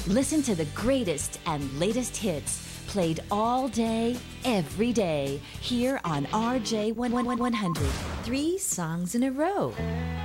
Listen to the greatest and latest hits played all day, every day, here on RJ100. 3 songs in a row.